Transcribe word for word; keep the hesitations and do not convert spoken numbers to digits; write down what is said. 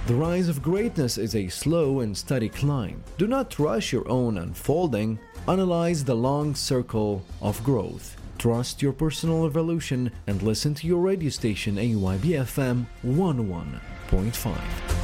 The rise of greatness is a slow and steady climb. Do not rush your own unfolding. Analyze the long circle of growth. Trust your personal evolution and listen to your radio station A Y B F M one oh one point five.